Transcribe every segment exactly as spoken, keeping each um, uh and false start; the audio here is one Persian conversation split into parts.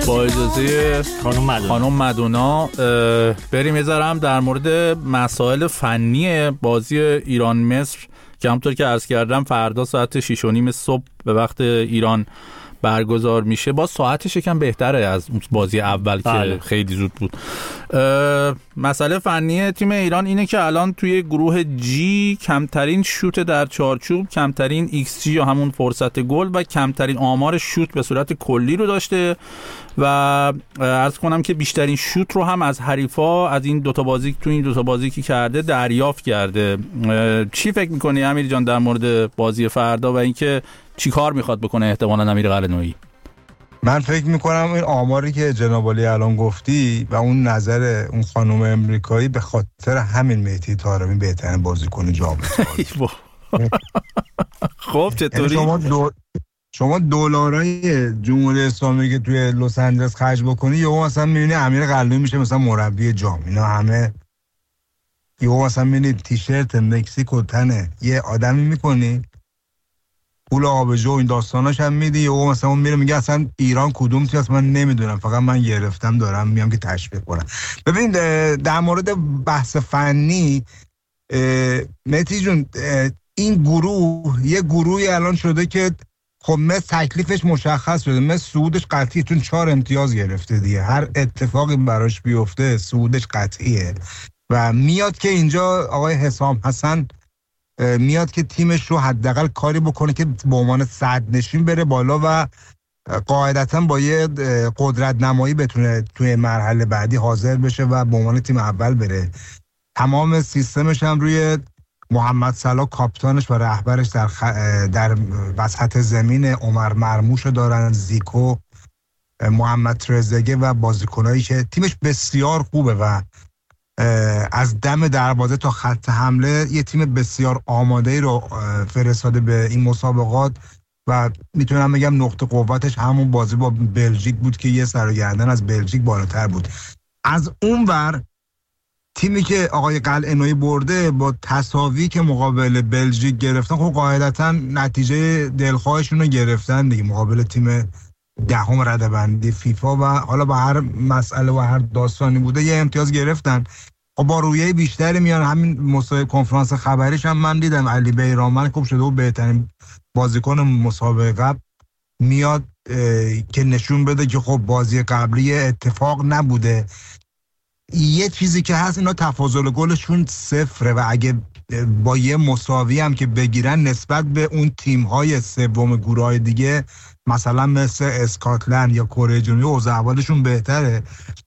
با اجازه خانم مدونا خانم مدونا بریم یه ذره هم در مورد مسائل فنی بازی ایران مصر که همونطور که عرض کردم فردا ساعت شش و نیم صبح به وقت ایران برگزار میشه. با ساعتش یکم بهتره از بازی اول بله. که خیلی زود بود. مسئله فنی تیم ایران اینه که الان توی گروه جی کمترین شوت در چارچوب، کمترین ایکس جی یا همون فرصت گل و کمترین آمار شوت به صورت کلی رو داشته و عرض کنم که بیشترین شوت رو هم از حریفا از این دوتا بازی تو این دوتا بازی که کرده دریافت کرده. چی فکر میکنی امیر جان در مورد بازی فردا و اینکه چی کار میخواد بکنه احتمالاً امیر قلعه‌نویی؟ من فکر میکنم این آماری که جناب علی الان گفتی و اون نظر اون خانم امریکایی به خاطر همین مهدی طارمی بهترین بازیکن جام خب چطوری؟ شما دو... شما دلارای جمهوری اسلامی که توی لس آنجلس خرج بکنی یهو مثلا میبینی امیر قلعه‌نویی میشه مثلا مربی جام. اینا همه یهو مثلا میبینی تیشرت مکزیکو تنه یه آدمی میکنی پول آبجو این داستاناش هم میدی و مثلا اون میره میگه اصلا ایران کدوم تیم است من نمیدونم، فقط من گرفتم دارم میام که تشویق کنم. ببین در مورد بحث فنی مهدی جون، این گروه یه گروهی الان شده که خب مصر تکلیفش مشخص شده، مصر صعودش قطعیه چون چهار امتیاز گرفته دیگه، هر اتفاقی براش بیفته صعودش قطعیه و میاد که اینجا آقای حسام حسن میاد که تیمش رو حداقل کاری بکنه که به عنوان صدرنشین بره بالا و قاعدتا با یه قدرت نمایی بتونه توی مرحله بعدی حاضر بشه و به عنوان تیم اول بره. تمام سیستمش هم روی محمد صلاح کاپیتانش و رهبرش در خ... در وسط زمین عمر مرموش دارن، زیکو، محمد ترزگه و بازیکنایی که تیمش بسیار خوبه و از دم دروازه تا خط حمله یه تیم بسیار آماده‌ای رو فرستاده به این مسابقات و میتونم بگم نقطه قوتش همون بازی با بلژیک بود که یه سر و گردن از بلژیک بالاتر بود. از اونور تیمی که آقای قلعه‌نویی برده با تساوی که مقابل بلژیک گرفتن، خب قاعدتا نتیجه دلخواهشون رو گرفتن دیگه مقابل تیم دهم رده‌بندی فیفا و حالا با هر مسئله و هر داستانی بوده یه امتیاز گرفتن. خب با رویه بیشتری میان. همین مسابقه کنفرانس خبریش هم من دیدم علی بیرانوند خوب شده و بهترین بازیکن مسابقه قبل میاد که نشون بده که خب بازی قبلی اتفاق نبوده. یه چیزی که هست اینا تفاضل گلشون صفره و اگه با یه مساوی هم که بگیرن نسبت به اون تیم‌های سوم گروه‌های دیگه مثلا مثل اسکاتلند یا کره جنوبی اوضاع احوالشون بهتره.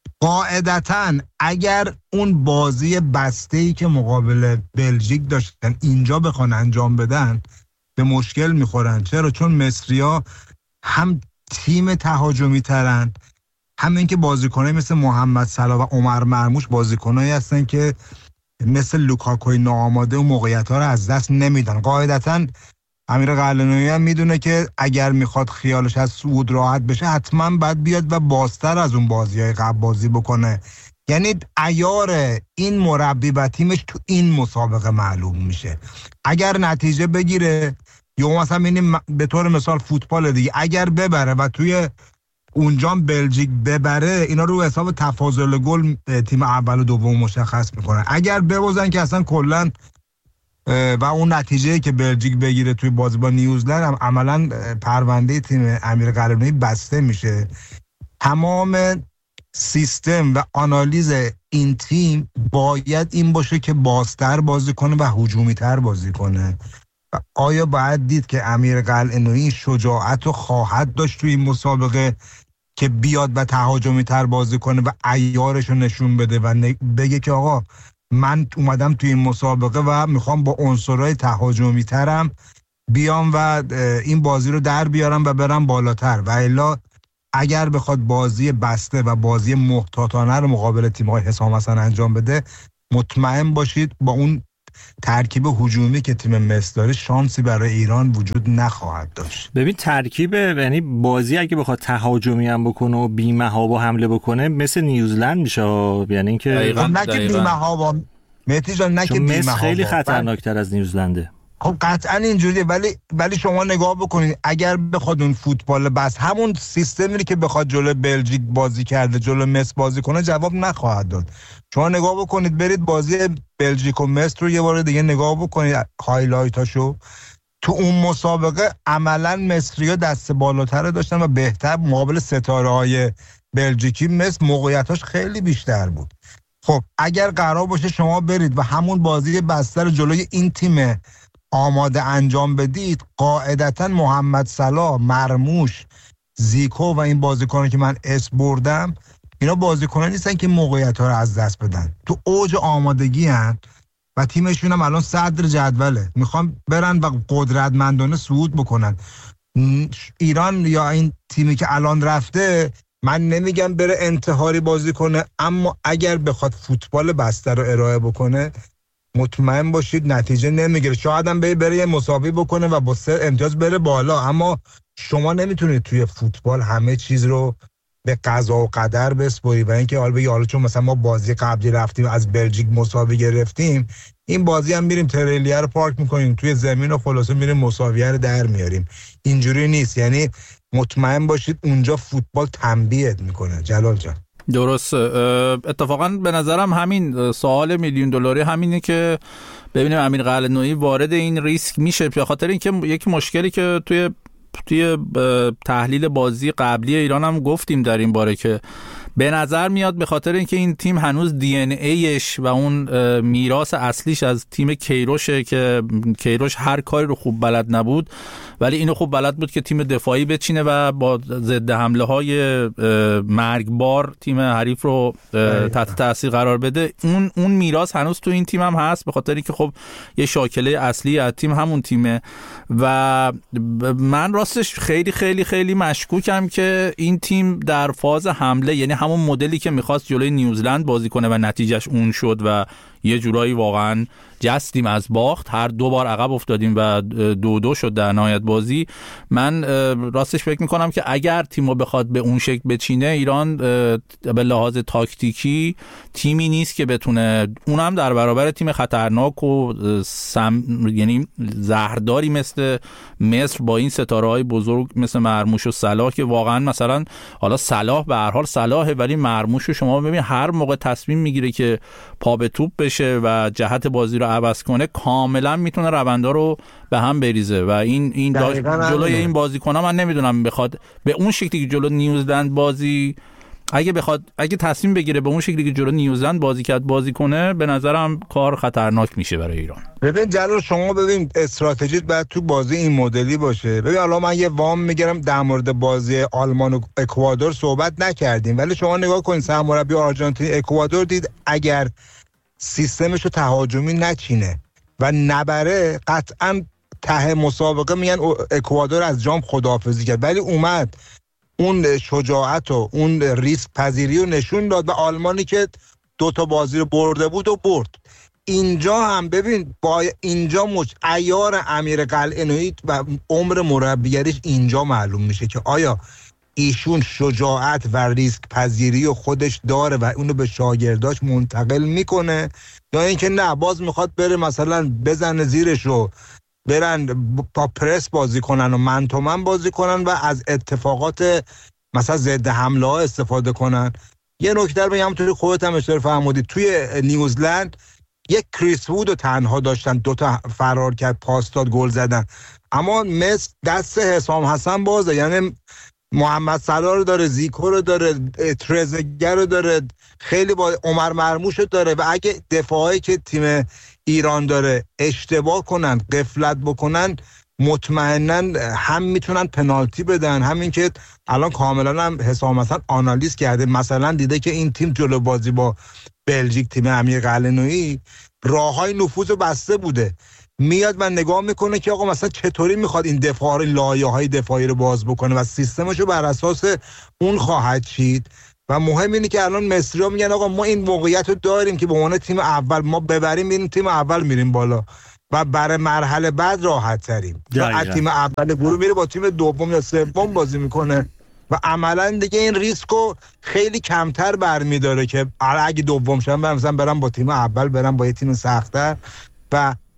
قاعدتاً اگر اون بازی بسته‌ای که مقابل بلژیک داشتن اینجا بخوان انجام بدن به مشکل میخورن. چرا؟ چون مصری‌ها هم تیم تهاجمی ترن، همین که بازیکنایی مثل محمد صلاح و عمر مرموش بازیکنایی هستن که مثل لوکاکوی ناآماده و موقعیت‌ها رو از دست نمیدن. قاعدتاً امیر قلعه‌نویی هم میدونه که اگر میخواد خیالش از صعود راحت بشه حتما باید بیاد و بازتر از اون بازی‌های قبل بازی بکنه. یعنی عیار این مربی و تیمش تو این مسابقه معلوم میشه. اگر نتیجه بگیره یا مثلا ببینیم به طور مثال فوتبال دیگه اگر ببره و توی اونجا بلژیک ببره اینا رو حساب تفاضل گل تیم اول و دوم مشخص میکنن. اگر ببازن که اصلا کلا و اون نتیجه‌ای که بلژیک بگیره توی بازی با نیوزلند هم عملاً پرونده تیم امیر قلعه‌نویی بسته میشه. تمام سیستم و آنالیز این تیم باید این باشه که بازتر بازی کنه و هجومی‌تر بازی کنه. و آیا باید دید که امیر قلعه‌نویی شجاعت رو خواهد داشت توی این مسابقه که بیاد و تهاجمی‌تر بازی کنه و عیارش رو نشون بده و بگه که آقا من اومدم توی این مسابقه و میخوام با عنصرهای تهاجمی ترم بیام و این بازی رو در بیارم و برم بالاتر. و الا اگر بخواد بازی بسته و بازی محتاطانه رو مقابل تیم‌های حسام حسن انجام بده مطمئن باشید با اون ترکیب هجومی که تیم مصر داره شانسی برای ایران وجود نخواهد داشت. ببین ترکیب یعنی بازی اگه بخواد تهاجمی هم بکنه و بی‌محابا حمله بکنه مثل نیوزلند میشه. یعنی اینکه نه که بی‌محابا مهدی جان، نه که بی‌محابا، خیلی خطرناکتر از نیوزلنده. خب قطعا اینجوریه، ولی ولی شما نگاه بکنید اگر بخواد اون فوتبال بس همون سیستمی که بخواد جلو بلژیک بازی کرده جلو مصر بازی کنه جواب نخواهد داد. شما نگاه بکنید، برید بازی بلژیک و مصر رو یه بار دیگه نگاه بکنید، هایلایتاشو. تو اون مسابقه عملا مصری‌ها دست بالاتر داشتن و بهتر مقابل ستاره‌های بلژیکی. مصر موقعیتاش خیلی بیشتر بود. خب اگر قرار باشه شما برید و همون بازی بسته رو جلوی این تیم آماده انجام بدید، قاعدتا محمد صلاح، مرموش، زیکو و این بازیکنان که من اسم بردم، اینا بازیکنان نیستن که موقعیت‌ها رو از دست بدن. تو اوج آمادگی هن و تیمشون هم الان صدر جدوله، میخوان برن و قدرتمندانه صعود بکنن. ایران یا این تیمی که الان رفته، من نمیگم بره انتحاری بازی کنه، اما اگر بخواد فوتبال بسته رو ارائه بکنه مطمئن باشید نتیجه نمیگیره. شاید هم بره, بره یه مساوی بکنه و با سه امتیاز بره بالا، اما شما نمیتونید توی فوتبال همه چیز رو به قضا و قدر بسپاری و اینکه حالا بگی حالا چون مثلا ما بازی قبلی رفتیم از بلژیک مساوی گرفتیم، این بازی هم میریم تریلیه رو پارک میکنیم توی زمین و خلاصه میریم مساویه رو در میاریم. اینجوری نیست. یعنی مطمئن باشید اونجا فوتبال تنبیهت میکنه. جلال جان درسته. اتفاقا به نظرم همین سوال میلیون دلاری همینه که ببینیم امیر قلعه‌نویی وارد این ریسک میشه، به خاطر اینکه یک مشکلی که توی توی تحلیل بازی قبلی ایران هم گفتیم در این باره که به نظر میاد به خاطر اینکه این تیم هنوز دی ان ایش و اون میراث اصلیش از تیم کیروشه که کیروش هر کاری رو خوب بلد نبود ولی اینو خوب بلد بود که تیم دفاعی بچینه و با ضد حمله های مرگبار تیم حریف رو تحت تاثیر قرار بده. اون اون میراث هنوز تو این تیم هم هست، به خاطر اینکه خب یه شاکله اصلی از تیم همون تیمه و من راستش خیلی خیلی خیلی مشکوکم که این تیم در فاز حمله، یعنی همون مدلی که میخواست جلوی نیوزلند بازی کنه و نتیجهش اون شد و یه جورایی واقعا جستیم از باخت، هر دو بار عقب افتادیم و دو دو شد در نهایت بازی. من راستش فکر میکنم که اگر تیمو بخواد به اون شکل بچینه، ایران به لحاظ تاکتیکی تیمی نیست که بتونه، اونم در برابر تیم خطرناک و سم، یعنی زهرداری مثل مصر با این ستاره‌های بزرگ مثل مرموش و صلاح که واقعا مثلا حالا صلاح به هر حال صلاحه ولی مرموش رو شما ببین هر موقع تصمیم میگیره که پا به توپ بشه و جهت بازی رو عوض کنه کاملا میتونه روندا رو به هم بریزه و این این جلوی این بازیکن‌ها من نمیدونم بخواد به اون شکلی که جلو نیوزلند بازی اگه بخواد اگه تصمیم بگیره به اون شکلی که جلو نیوزلند بازی کرد بازی کنه، به نظرم کار خطرناک میشه برای ایران. ببین جلال شما ببین استراتژیت باید تو بازی این مدلی باشه. ببین الان من یه وام میگیرم در مورد بازی آلمان و اکوادور صحبت نکردیم ولی شما نگاه کنید سرمربی آرژانتین اکوادور دید اگر سیستمشو تهاجمی نچینه و نبره قطعا ته مسابقه میگن اکوادور از جام خداحافظی کرد، ولی اومد اون شجاعت و اون ریسک پذیری رو نشون داد و آلمانی که دو تا بازی رو برده بود و برد. اینجا هم ببین با اینجا مچ عیار امیر قلعه‌نویی و عمر مربیگریش اینجا معلوم میشه که آیا ایشون شجاعت و ریسک پذیری رو خودش داره و اونو به شاگرداش منتقل میکنه یا اینکه نه باز میخواد بره مثلا بزنه زیرش رو برن با پرس بازی کنن و من تو من بازی کنن و از اتفاقات مثلا ضد حمله ها استفاده کنن. یه نکته رو بگم توی خودت هم اشاره فرمودید، توی نیوزلند یک کریس وود رو تنها داشتن، دوتا فرار کرد پاس داد گل زدن، اما مصر دست حسام حسن بازه، یعنی محمد صلاح رو داره، زیکو رو داره، ترزگر رو داره، خیلی با عمر مرموش رو داره و اگه دفاعی که تیم ایران داره اشتباه کنن غفلت بکنن مطمئناً هم میتونن پنالتی بدن، همین که الان کاملا هم حسام حسن آنالیز کرده، مثلا دیده که این تیم جلو بازی با بلژیک تیم امیر قلعه‌نویی راههای نفوذ بسته بوده، میاد و نگاه میکنه که آقا مثلا چطوری میخواد این دفاع لایه‌های دفاعی رو باز بکنه و سیستمشو بر اساس اون خواهد چید. و مهم اینه که الان مصری‌ها میگن آقا ما این موقعیت رو داریم که به عنوان تیم اول ما ببریم، میریم تیم اول میریم بالا و برای مرحله بعد راحت تریم. از تیم اول گروه میره با تیم دوم یا سوم بازی میکنه و عملا دیگه این ریسکو خیلی کمتر برمیداره که اگه دوم شدن مثلا برام با تیم اول برام با یه تیم سخت‌تر و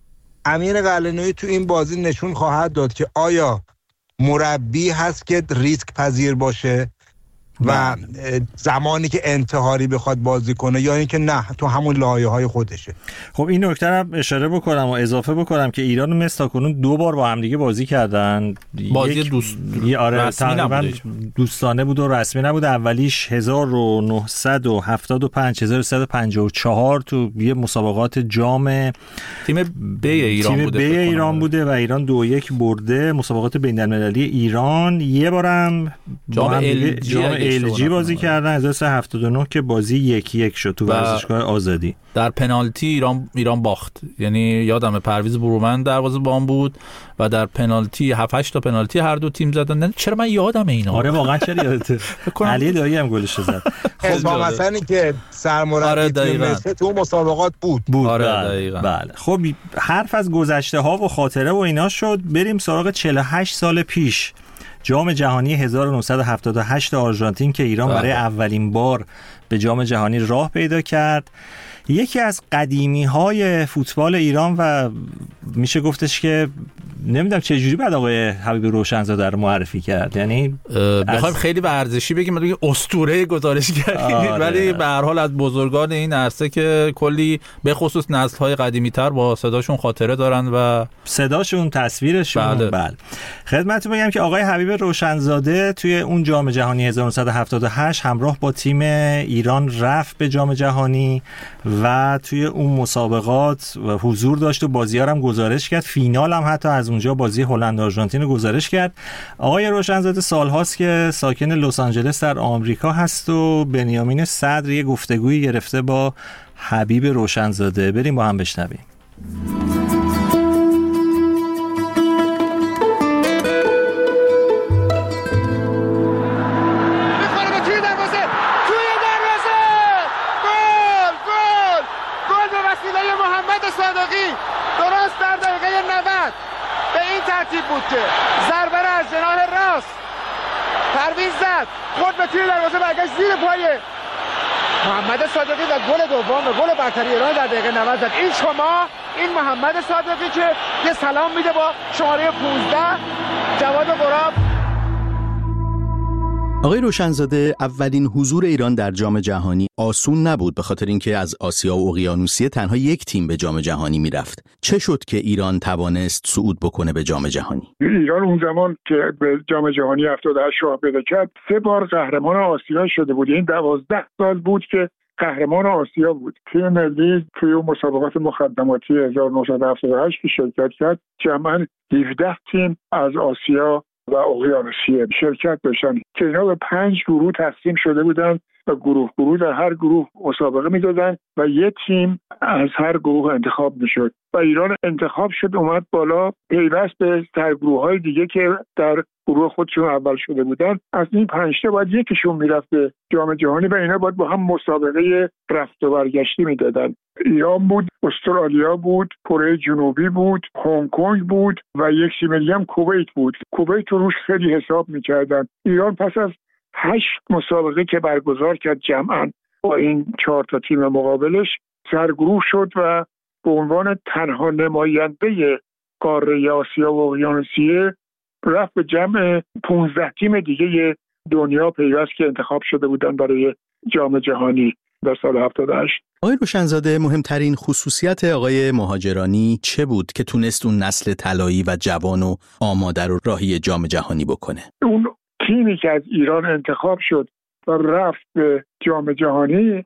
امیر قلعه‌نویی تو این بازی نشون خواهد داد که آیا مربی هست که ریسک پذیر باشه و زمانی که انتحاری بخواد بازی کنه یا اینکه نه تو همون لایه‌های خودشه. خب این نکته رو اشاره بکنم و اضافه بکنم که ایران و مصر تاکنون دو بار با هم دیگه بازی کردن. بازی دوست آره تقریبا دوستانه بود و رسمی نبود. اولیش هزار و نهصد و هفتاد و پنج هزار و سیصد و پنجاه و چهار تو یه مسابقات جام تیم بی ایران تیم بوده بی ایران بوده و ایران دو یک برده. مسابقات بین‌المللی ایران یه بارم جام ال جی ال جی بازی کردن هزار و سیصد و هفتاد و نه که بازی یک یک شد تو ورزشگاه آزادی. در پنالتی ایران ایران باخت، یعنی یادم پرویز برومند دروازه‌بان بود و در پنالتی هفت هشت تا پنالتی هر دو تیم زدن. چرا من یادم اینا؟ آره واقعا چرا یادته؟ علی دایی هم گلش زد. خب مثلا که سرمربی تیم مصر تو مسابقات بود بود آره بله. دقیقاً. بله خب حرف از گذشته ها و خاطره و اینا شد، بریم سراغ چهل و هشت سال پیش، جام جهانی هزار و نهصد و هفتاد و هشت آرژانتین که ایران برای اولین بار به جام جهانی راه پیدا کرد. یکی از قدیمی های فوتبال ایران و میشه گفتش که نمیدونم چه جوری بعد آقای حبیب روشنزاده رو معرفی کرد. یعنی بخوایم خیلی ورزشی بگیم بگیم اسطوره گزارشگری، ولی به هر حال از بزرگان این عرصه که کلی به خصوص نسل‌های قدیمی‌تر با صداشون خاطره دارن و صداشون، تصویرشون. بله, بله. خدمتتون بگم که آقای حبیب روشنزاده توی اون جام جهانی هزار و نهصد و هفتاد و هشت همراه با تیم ایران رفت به جام جهانی و توی اون مسابقات حضور داشت و بازی‌ها هم گزارش کرد. فینال هم حتی از اونجا بازی هلند آرژانتین رو گزارش کرد. آقای روشنزاده سال‌هاست که ساکن لس آنجلس در آمریکا هست و بنیامین صدر یه گفتگویی گرفته با حبیب روشنزاده. بریم با هم بشنویم. بود که ضربه را از جناح راست پرویز زد، خود به توی دروازه برگشت زیر پای محمد صادقی و گل دوم و گل برتری ایران در دقیقه نود زد. این شما این محمد صادقی که یه سلام میده با شماره پانزده جواد قراب. آقای روشنزاده، اولین حضور ایران در جام جهانی آسون نبود، به خاطر اینکه از آسیا و اقیانوسیه تنها یک تیم به جام جهانی میرفت. چه شد که ایران توانست صعود بکنه به جام جهانی؟ ایران اون زمان که به جام جهانی هفتاد و هشت راه پیدا کرد سه بار قهرمان آسیا شده بود. این دوازده سال بود که قهرمان آسیا بود. تیم ملی توی اون مسابقات مقدماتی هزار و نهصد و هفتاد و هشت که شرکت کرد جمعاً هفده تیم از آسیا و اقیانوسیه شرکت داشتن که اینا به پنج گروه تقسیم شده بودن و گروه گروه در هر گروه مسابقه میدادن و یه تیم از هر گروه انتخاب میشد و ایران انتخاب شد اومد بالا پیوست به سرگروه‌های دیگه که در گروه خودشون اول شده بودن. از این پنج تا باید یکیشون میرفت به جام جهانی و اینا باید با هم مسابقه رفت و برگشتی میدادن. ایران بود، استرالیا بود، کره جنوبی بود، هنگ کنگ بود و یک تیم دیگه هم کویت بود. کویت رو روش خیلی حساب میکردن. ایران پس از هشت مسابقه که برگزار کرد جمعاً با این چهار تا تیم مقابلش سرگروه شد و به عنوان تنها نماینده قاره آسیا و اقیانوسیه رفت به جمع پانزده تیم دیگه دنیا پیوست که انتخاب شده بودن برای جام جهانی در سال هفتاد و هشت. آقای روشنزاده، مهمترین خصوصیت آقای مهاجرانی چه بود که تونست اون نسل طلایی و جوان و آماده رو راهی جام جهانی بکنه؟ اون تیمی که از ایران انتخاب شد و رفت به جام جهانی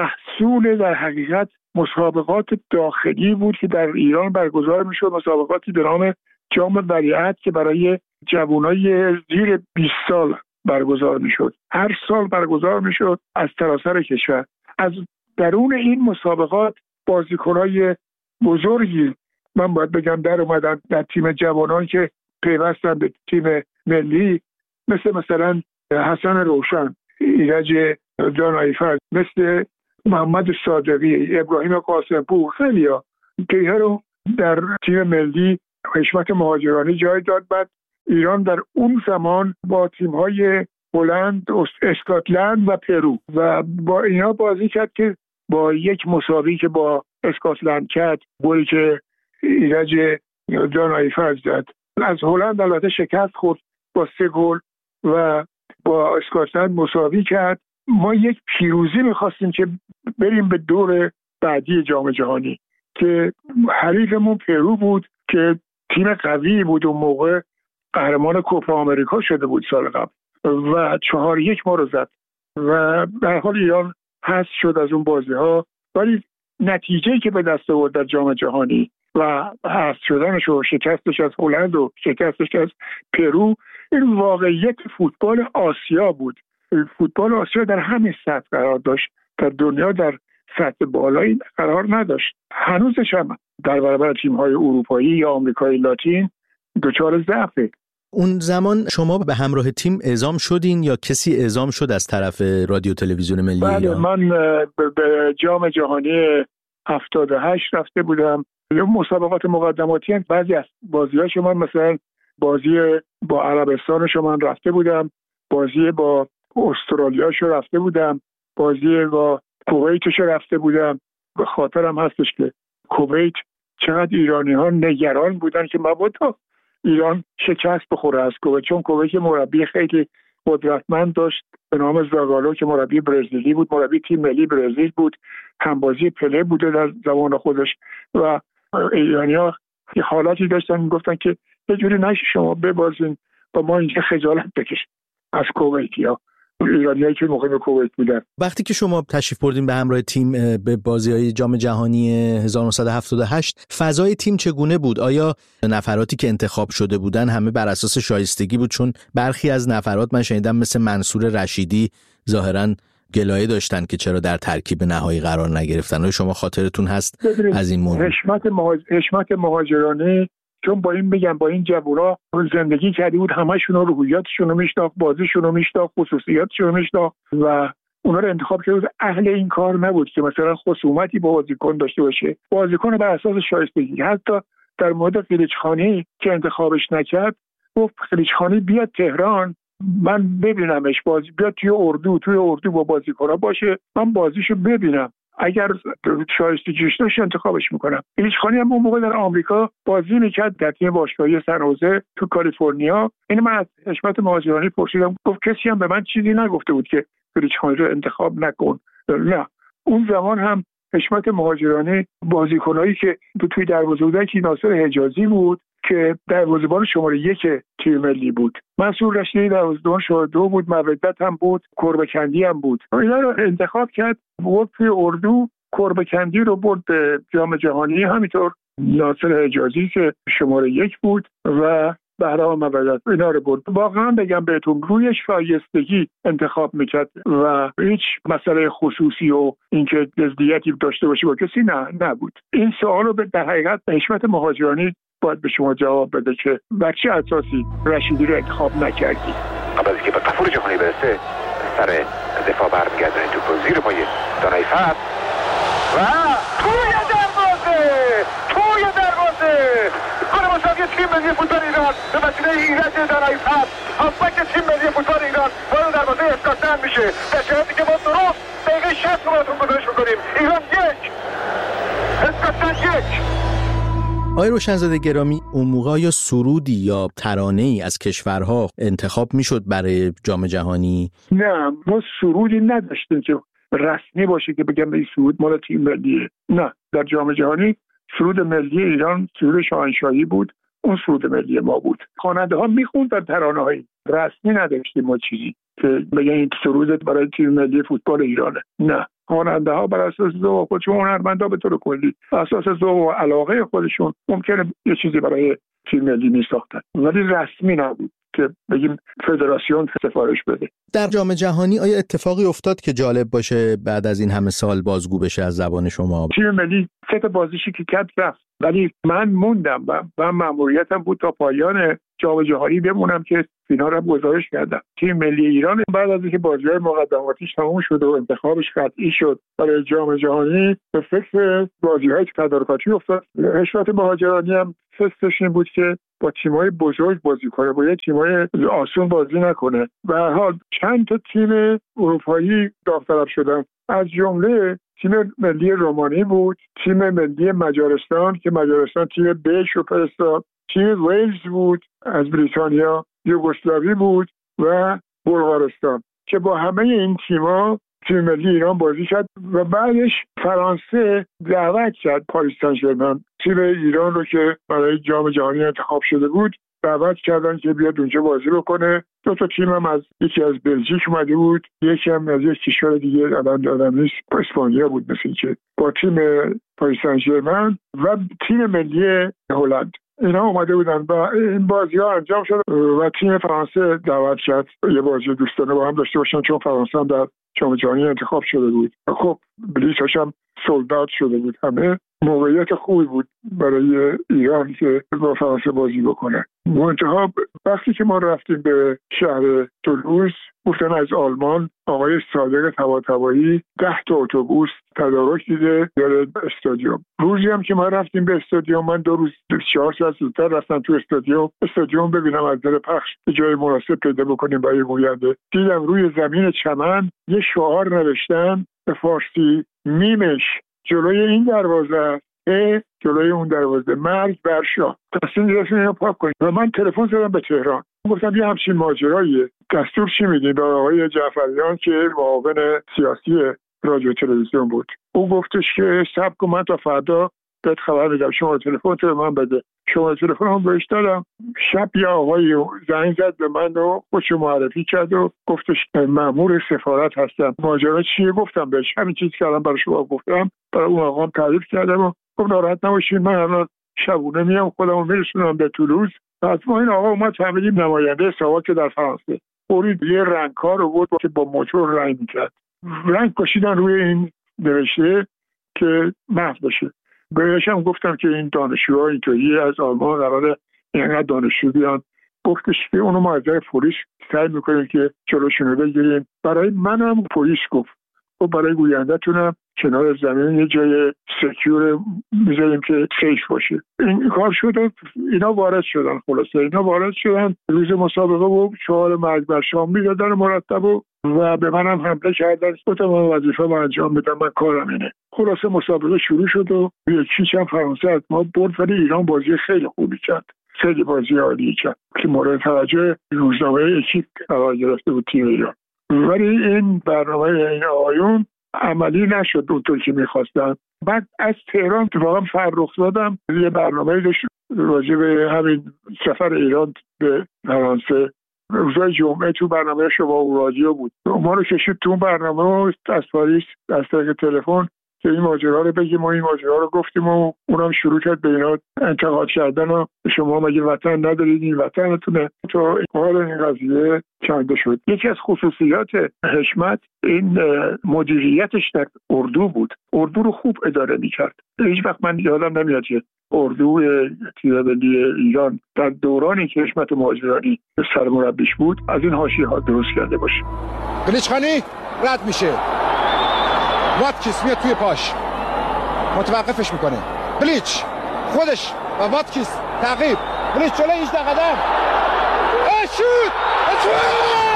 محصول در حقیقت مسابقات داخلی بود که در ایران برگزار میشد. مسابقاتی به نام جام ولیعهد که برای جوانای زیر بیست سال برگزار میشد. هر سال برگزار میشد از سراسر کشور. از درون این مسابقات بازیکنای بزرگی من باید بگم در اومدن در تیم جوانان که پیوستن به تیم ملی، مثل مثلا حسن روشن، ایرج دانایفر، مثل محمد صادقی، ابراهیم قاسمپور، خیلی ها که اینا رو در تیم ملی حشمت مهاجرانی جای داد. بعد ایران در اون زمان با تیم‌های هلند، اسکاتلند و پرو و با اینا بازی کرد که با یک مساوی که با اسکاتلند کرد، گلی که ایرج دانایفر زد. از هلند البته شکست خورد با سه گل و با اسکاتلند مساوی کرد. ما یک پیروزی می‌خواستیم که بریم به دور بعدی جام جهانی که حریفمون پرو بود که تیم قوی بود، اون موقع قهرمان کوپا آمریکا شده بود سال قبل و چهار یک ما رو زد و به هر حال ایران حذف شد از اون بازی‌ها. ولی نتیجه‌ای که به دست آورد در جام جهانی و حذف شدنش و شکستش از هلند و شکستش از پرو، این واقعیت فوتبال آسیا بود. فوتبال آسیا در همین سطح قرار داشت، در دنیا در سطح بالایی قرار نداشت. هنوزش هم در برابر تیم‌های اروپایی یا آمریکای لاتین دچار ضعفه. اون زمان شما به همراه تیم اعزام شدین یا کسی اعزام شد از طرف رادیو تلویزیون ملی بله ایران؟ من به جام جهانی هفتاد و هشت رفته بودم. مسابقات مقدماتی هم بعضی از بازی‌ها شما مثلا بازی با عربستان شما رفته بودم، بازی با استرالیا شو رفته بودم، بازی با کویت شو رفته بودم. به خاطرم هستش که کویت چقدر ایرانی‌ها نگران بودن که مبادا ایران شکست بخوره از کویت، چون کویت مربی خیلی قدرتمند داشت به نام زاگالو که مربی برزیلی بود، مربی تیم ملی برزیل بود، همبازی پله بوده در زمان خودش و ایرانی‌ها یه حالاتی داشتن میگفتن که یه جوری نشه شما ببازین و ما اینجا خجالت بکشیم از کویتیا، ایرانیایی که مقیم کویت بودن. وقتی که شما تشریف بردین به همراه تیم به بازی‌های جام جهانی هزار و نهصد و هفتاد و هشت، فضای تیم چگونه بود؟ آیا نفراتی که انتخاب شده بودن همه بر اساس شایستگی بود؟ چون برخی از نفرات من شنیدم مثل منصور رشیدی ظاهراً گلایه داشتن که چرا در ترکیب نهایی قرار نگرفتن. آیا شما خاطرتون هست از این موضوع؟ حشمت مهاج... حشمت مهاجرانی، چون با این بگم با این جوونا زندگی کرده بود، همشون رو روحیاتشون رو میشناخت، بازیشون رو میشناخت، خصوصیاتشون رو میشناخت و اونا رو انتخاب کرده بود. اهل این کار نبود که مثلا خصومتی با بازیکن داشته باشه. بازیکن بر اساس شایستگی. حتی در مورد قلیچخانی که انتخابش نکرد گفت قلیچخانی بیاد تهران من ببینمش، بازی بیاد توی اردو توی اردو با بازیکن‌ها باشه، من بازیشو ببینم، اگر شایستگیش داشت انتخابش میکنم. قلیچخانی هم اون موقع در آمریکا بازی میکرد در تیم باشگاهی سن خوزه تو کالیفرنیا. این من از حشمت مهاجرانی پرسیدم، گفت کسی هم به من چیزی نگفته بود که قلیچخانی رو انتخاب نکن. نه، اون زمان هم حشمت مهاجرانی بازیکنایی که توی دروازه بودن که ناصر حجازی بود که دروازه‌بان شماره یک تیم ملی بود، منصور رشیدی دروازه‌بان شماره دو بود، مودت هم بود، کربکندی هم بود. اینا رو انتخاب کرد، برد توی اردو، کربکندی رو برد به جام جهانی، همینطور ناصر حجازی که شماره یک بود و بهرام مودت اینا رو برد. واقعا بگم بهتون روی شایستگی انتخاب میکرد و هیچ مسئله خصوصی و اینکه جزئیاتی داشته باشه با کسی نه نبود. این سوال رو در حقیقت حشمت مهاجرانی باید به شما جواب بده که بر چه اساسی رشیدی رو انتخاب نکردی. قبل از اینکه به قفور جهانی برسه سر دفاع برمیگردن توپ زیر پای دانایفر و توی دروازه توی دروازه گل مساوی تیم ملی فوتبال ایران به وسیله ایرج دانایفر، هافبک تیم ملی فوتبال ایران وارد دروازه اسکاتلند میشه. در شرایطی که ما درست دقیقه شصت رو براتون گزارش میکنیم. ایران یک، اسکاتلند یک. آقای روشنزاده گرامی، اون موقع یا سرودی یا ترانه‌ای از کشورها انتخاب میشد برای جام جهانی؟ نه، ما سرودی نداشتیم که رسمی باشه که بگم این سرود مال تیم ملیه. نه، در جام جهانی سرود ملی ایران سرود شاهنشاهی بود، اون سرود ملی ما بود. خواننده ها میخوندن ترانه‌های رسمی، نداشتیم ما چیزی که بگن این سرود برای تیم ملی فوتبال ایرانه. نه، خواننده ها بر اساس ذوق خودشون، هنرمندا به طور کلی بر اساس ذوق و علاقه خودشون ممکنه یه چیزی برای تیم ملی میساختن، ولی رسمی نبود که بگیم فدراسیون سفارش بده. در جام جهانی آیا اتفاقی افتاد که جالب باشه بعد از این همه سال بازگو بشه از زبان شما؟ تیم ملی سه تا بازیشی که کرد رفت، ولی من موندم و, و مأموریتم بود تا پایان جام جهانی بمونم که فینال رو گزارش کردم. تیم ملی ایران بعد از اینکه بازی‌های مقدماتیش تموم شد و انتخابش قطعی شد برای جام جهانی، به فکر بازی‌های تدارکاتی افتاد. حشمت مهاجرانی هم فکرش این بود که با تیم‌های بزرگ بازی کنه، با تیم‌های آسون بازی نکنه. به هر حال چند تا تیم اروپایی داوطلب شدن، از جمله تیم ملی رومانی بود، تیم ملی مجارستان که مجارستان تیم بیش رو فرستاد، تیم ویلز بود از بریتانیا، یوگسلاوی بود و بلغارستان که با همه این تیم‌ها تیم ملی ایران بازی کرد و بعدش فرانسه دعوت کرد پاریس سن ژرمن تیم ایران رو که برای جام جهانی انتخاب شده بود دعوت کردن که بیاد اونجا بازی بکنه. دو تا تیم هم از یکی از بلژیک اومده بود، یکی هم از یک کشور دیگه الان یادم نیست، اسپانیا بود مثل که با تیم پاریس سن ژرمن و تیم ملی هلند اینا اومده بودن و این بازی ها انجام شد و تیم فرانسه دعوت کرد یه بازی دوستانه با هم داشته باشن چون فرانسه هم در جام جهانی انتخاب شده بود. خب بلیطش هم سولدات شده بود، همه موقعیت خوبی بود برای ایران که با فرانسه بازی بکنه. منتها وقتی که ما رفتیم به شهر تولوز گفتن از آلمان آقای صادق طباطبایی ده تا اتوبوس تدارک دیده داره استادیوم. روزی هم که ما رفتیم به استادیوم، من دو روز چهار ساعت زودتر رفتم تو استادیوم استادیوم ببینم از در پخش جای مناسب پیدا بکنیم برای گوینده. دیدم روی زمین چمن یه شعار نوشتن به فارسی، میمش جلوی این دروازه اه جلوی اون دروازه، مرگ بر شاه، تصمیم گرفتیم اینو پاک کنیم. و من تلفن زدم به تهران، گفتم یه همچین ماجراییه، دستور چی میدین؟ به آقای جعفریان که معاون سیاسی رادیو تلویزیون بود. او گفتش که صبر کن من تا فردا بهت خبر میدم، شما تلفن تو من بده. شما تلفن هم بهش دادم. شب یه آقای زنگ زد به من و خودشو معرفی کرد و گفتش مأمور سفارت هستم. ماجرا چیه؟ گفتم بهش همین چیزی که الان برای شما گفتم برای اون آقا تعریف کردم و گفت ناراحت نباشید من الان شبونه میام خودمو میرسونم به تولوز. بعد ما این آقا اومد فهمیدیم نماینده ساواک در فرانسه، برید یه رنگکار رو بود که با موتور رنگ میکرد، رنگ کشیدن روی این نوشته که محو بشه. بهش هم گفتم که این دانشجوها اینطوری از آلمان قراره اینقدر دانشجو بیان. گفتش که اونو ما از پلیس سعی میکنیم که جلوشون رو بگیریم. برای منم پلیس گفت و برای گوینده‌تونم کنار زمین یه جای سکیور میذاریم که سیف باشه. این کار شده، اینا وارد شدن. خلاصه اینا وارد شدن روز مسابقه و شعار مرگ بر شام میدادن مرتب و و به منم حمله کردن. گفتم من وظیفه رو انجام بدم، من کارم اینه. خلاصه مسابقه شروع شد و یکیش هم فرانسه از ما برد ولی ایران بازی خیلی خوبی کرد، خیلی بازی عالی کرد که مورد توجه روزنامه اکیپ قرار گرفته بود تیم ایران. ولی این برنامه این آقایون عملی نشد اونطور که میخواستن. بعد از تهران اتفاقا فرخ زادم یه برنامه داشت راجع به همین سفر ایران به فرانسه. روزای جمعه تو برنامه شما و رادیو بود، ما رو کشید تو برنامه و از پاریس از طریق تلفن که این ماجرا رو بگیم و این ماجرا رو گفتیم و اونم شروع کرد به اینا انتقاد کردن و شما مگه وطن ندارید، این وطنتونه. تو حال این قضیه کنده شد. یکی از خصوصیات حشمت این مدیریتش در اردو بود، اردو رو خوب اداره میکرد. هیچ وقت من یادم نمیاد که اردو تیم ملی ایران در دورانی که حشمت مهاجرانی سرمربیش بود از این حاشیه‌ها درست کرده باشه. بلیچخانی رد میشه، واتکیس میاد توی پاش متوقفش میکنه، بلیچ خودش و واتکیس تعقیب، بلیچ جلوی هجده قدم، شوت شوت